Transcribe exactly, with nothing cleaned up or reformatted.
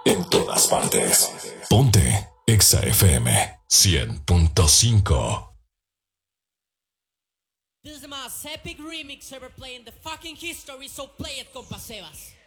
en todas partes. Ponte Exa F M cien punto cinco. This is the most epic remix ever played in the fucking history, so play it, compa Sebas.